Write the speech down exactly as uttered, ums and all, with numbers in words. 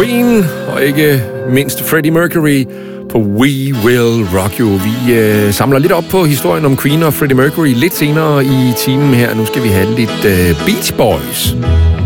Queen, og ikke mindst Freddie Mercury på We Will Rock You. Vi øh, samler lidt op på historien om Queen og Freddie Mercury lidt senere i timen her. Nu skal vi have lidt øh, Beach Boys.